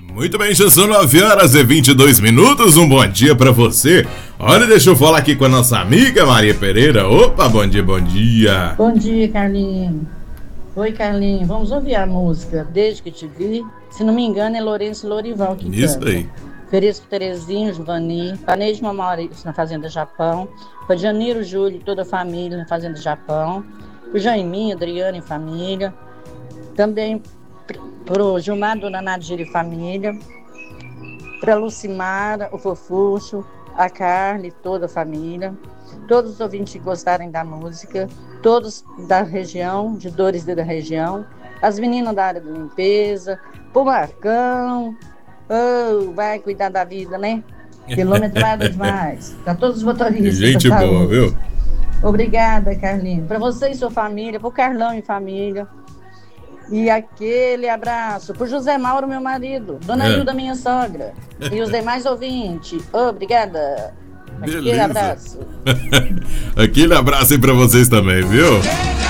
Muito bem, já são 9h22. Um bom dia pra você. Olha, deixa eu falar aqui com a nossa amiga Maria Pereira. Opa, bom dia, bom dia. Bom dia, Carlinhos. Oi, Carlinhos. Vamos ouvir a música Desde Que Te Vi. Se não me engano, é Lourenço Lorival que Isso canta. aí. Feliz pro Terezinho, Giovanni, pra Neide Maurício na Fazenda Japão, pra Janiro Júlio e toda a família na Fazenda Japão, pro Jaiminho, Adriano e família, também pro Gilmar, Dona Nadir e família, pra Lucimara, o Fofuxo, a Carla e toda a família, todos os ouvintes que gostarem da música, todos da região, de Dores da região, as meninas da área de limpeza, pro Marcão. Oh, vai cuidar da vida, né? Quilometrada demais. Pra todos os motoristas. Gente boa, viu? Obrigada, Carlinhos. Pra você e sua família, pro Carlão e família. E aquele abraço pro José Mauro, meu marido, Dona Hilda, minha sogra. E os demais ouvintes. Obrigada. Beleza. Aquele abraço. Aquele abraço aí pra vocês também, viu?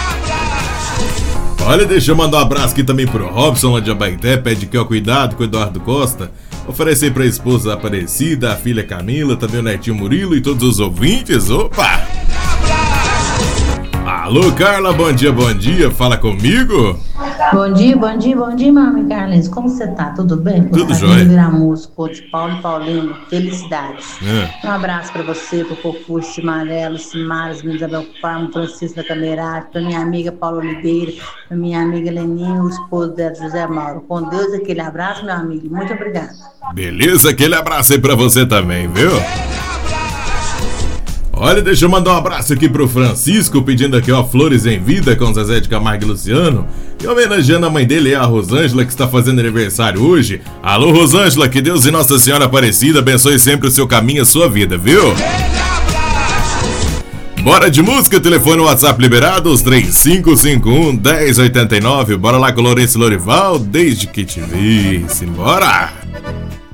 Olha, deixa eu mandar um abraço aqui também pro Robson, lá de Abaeté, pede que ó, cuidado com o Eduardo Costa. Oferecer pra esposa Aparecida, a filha Camila, também o netinho Murilo e todos os ouvintes. Opa! Alô, Carla, bom dia, fala comigo? Bom dia, meu amigo Carlinhos. Como você tá? Tudo bem? Tudo jóia. Virar músico de Paulo e Paulino, felicidades. Um abraço pra você, pro Fofuxo de Amarelo, Simara, Isabel Parmo, Francisco da Camerata, pra minha amiga Paula Oliveira, pra minha amiga Leninha, o esposo dela, José Mauro. Com Deus, aquele abraço, meu amigo. Muito obrigada. Beleza, aquele abraço aí pra você também, viu? Olha, deixa eu mandar um abraço aqui pro Francisco, pedindo aqui, ó, Flores em Vida com Zezé de Camargo e Luciano. E homenageando a mãe dele, a Rosângela, que está fazendo aniversário hoje. Alô, Rosângela, que Deus e Nossa Senhora Aparecida abençoe sempre o seu caminho e a sua vida, viu? Bora de música, telefone WhatsApp liberado, os 3551-1089. Bora lá com o Lourenço Lorival, Desde Que Te Vi. Simbora!